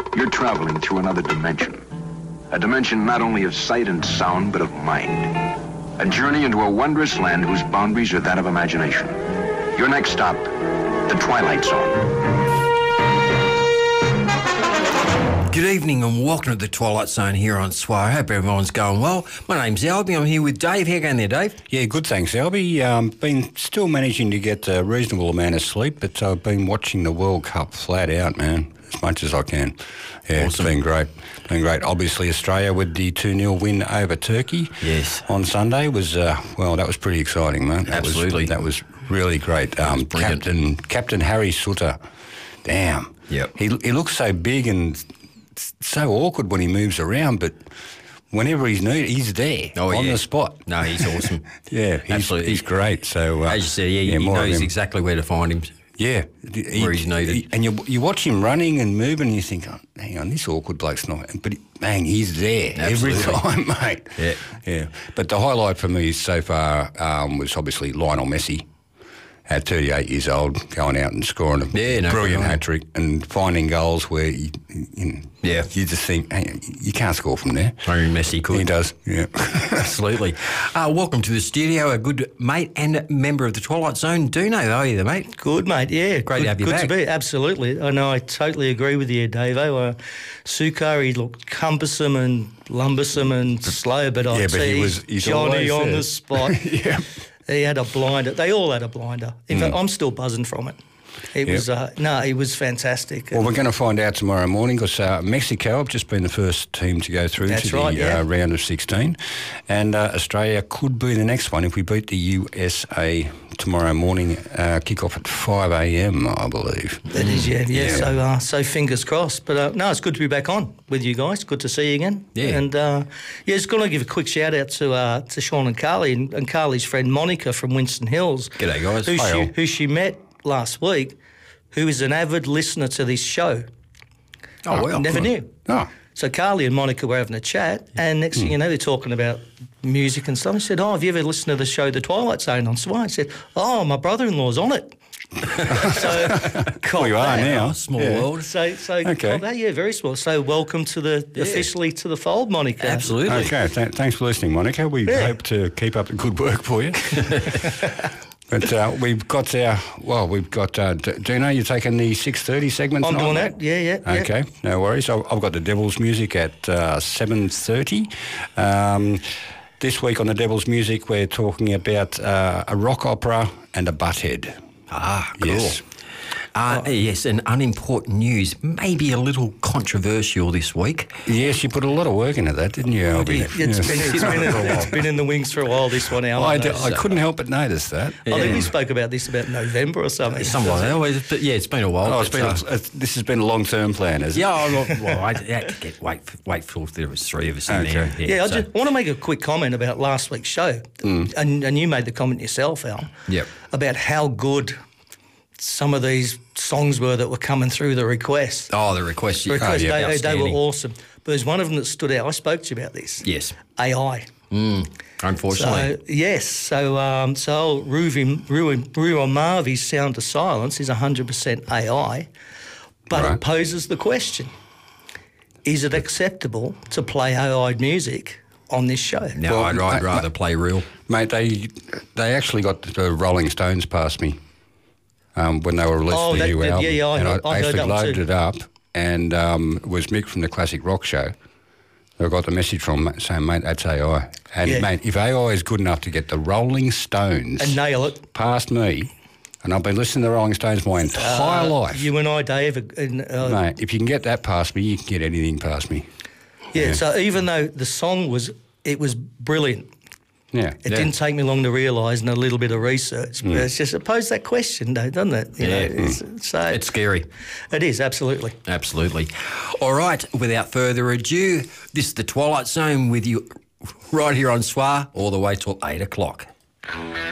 You're traveling through another dimension. A dimension not only of sight and sound, but of mind. A journey into a wondrous land whose boundaries are that of imagination. Your next stop, the Twilight Zone. Good evening and welcome to the Twilight Zone here on SWAR. I hope everyone's going well. My name's Albie. I'm here with Dave. How you going there, Dave? Yeah, good, thanks, Albie. Been still managing to get a reasonable amount of sleep, but I've been watching the World Cup flat out, man, as much as I can. Yeah, awesome. It's been great. Obviously, Australia with the 2-0 win over Turkey. Yes. On Sunday was, that was pretty exciting, man. Absolutely. That was really great. Captain Harry Sutter, damn. Yep. He looks so big and so awkward when he moves around, but whenever he's needed, he's there on the spot. No, he's awesome. Yeah, absolutely. He's great. So as you said, he knows exactly where to find him. Yeah, where he's needed. And you watch him running and moving, and you think, oh, hang on, this awkward bloke's not. But bang, he's there every time, mate. Yeah. But the highlight for me so far was obviously Lionel Messi. At 38 years old, going out and scoring a brilliant hat-trick and finding goals where you just think, hey, you can't score from there. Only Messi could. He does, yeah. Absolutely. Welcome to the studio, a good mate and member of the Twilight Zone. Duno, how are you there, mate? Good, mate, yeah. Great to have you back. Good to be, absolutely. I know, I totally agree with you, Davo. Sukar, he looked cumbersome and lumbersome and slow, but I see he's Johnny on the spot. Yeah. He had a blinder. They all had a blinder. In fact, I'm still buzzing from it. It was fantastic. Well, we're going to find out tomorrow morning because Mexico have just been the first team to go through the round of 16, and Australia could be the next one if we beat the USA tomorrow morning. Kick-off at 5 a.m, I believe. That is, yeah. So fingers crossed. But it's good to be back on with you guys. Good to see you again. Yeah. And just going to give a quick shout out to Sean and Carly and Carly's friend Monica from Winston Hills. G'day, guys. Who she met last week, who is an avid listener to this show. Oh, well. Never knew. Oh. So Carly and Monica were having a chat, and next thing you know, they're talking about music and stuff. I said, have you ever listened to the show The Twilight Zone on SWAR? I said, my brother-in-law's on it. You are now. Small world. So okay. Very small. So welcome to officially to the fold, Monica. Absolutely. Okay, thanks for listening, Monica. We hope to keep up the good work for you. But we've got Duno, you're taking the 6:30 segment tonight? I'm doing that, yeah. Okay, no worries. I've got the Devil's Music at 7:30. This week on the Devil's Music, we're talking about a rock opera and a butthead. Ah, cool. Yes. Yes, and unimportant news, maybe a little controversial this week. Yes, you put a lot of work into that, didn't you, Albie? It's been in the wings for a while, this one, Alan. I couldn't help but notice that. I think we spoke about this about November or something. Something like that. But it's been a while. This has been a long-term plan, hasn't it? Yeah, I had to wait till there was three of us in there. I just want to make a quick comment about last week's show. And you made the comment yourself, Al, about how good some of these songs were that were coming through the request. Oh, the request. They were awesome. But there's one of them that stood out. I spoke to you about this. Yes. AI. Unfortunately. So Ruan Marvy's Sound of Silence is 100% AI, but it poses the question, is it acceptable to play AI music on this show? No, I'd rather play real. Mate, they actually got the Rolling Stones past me. When they were released the new album. I actually loaded it up, and it was Mick from the Classic Rock Show. I got the message from saying, mate, that's AI. And, mate, if AI is good enough to get the Rolling Stones and nail it past me, and I've been listening to the Rolling Stones my entire life. You and I, Dave. Mate, if you can get that past me, you can get anything past me. Yeah, so even though the song was brilliant. Yeah. It didn't take me long to realise and a little bit of research. But it's just, it posed that question, though, doesn't it? It's scary. It is, absolutely. Absolutely. All right, without further ado, this is the Twilight Zone with you right here on SWAR all the way till 8 o'clock.